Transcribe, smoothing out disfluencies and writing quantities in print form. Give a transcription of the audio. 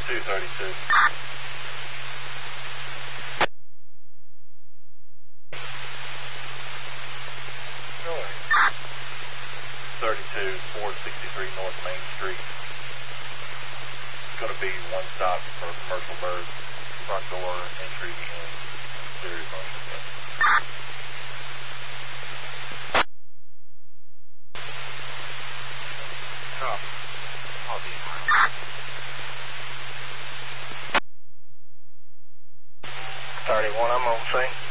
232. Go ahead. 32, 463 North Main Street. It's going to be one stop for commercial birds. Front door, entry, and exterior motion. Copy. I'll be 31, I'm on scene.